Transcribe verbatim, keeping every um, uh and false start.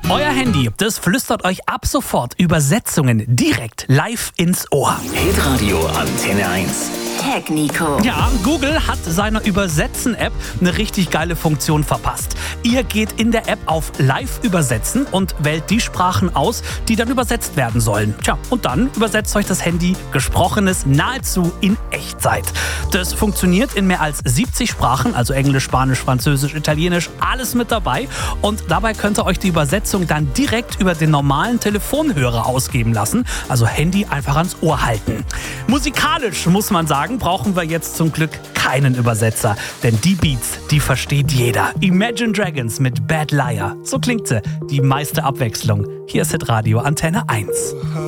Euer Handy, das flüstert euch ab sofort Übersetzungen direkt live ins Ohr. Hitradio Antenne eins. Heck, Nico. Ja, Google hat seiner Übersetzen-App eine richtig geile Funktion verpasst. Ihr geht in der App auf Live übersetzen und wählt die Sprachen aus, die dann übersetzt werden sollen. Tja, und dann übersetzt euch das Handy Gesprochenes nahezu in Echtzeit. Das funktioniert in mehr als siebzig Sprachen, also Englisch, Spanisch, Französisch, Italienisch, alles mit dabei. Und dabei könnt ihr euch die Übersetzung dann direkt über den normalen Telefonhörer ausgeben lassen. Also Handy einfach ans Ohr halten. Musikalisch muss man sagen, brauchen wir jetzt zum Glück keinen Übersetzer. Denn die Beats, die versteht jeder. Imagine Dragons mit Bad Liar. So klingt sie. Die meiste Abwechslung. Hier ist Hitradio Antenne eins.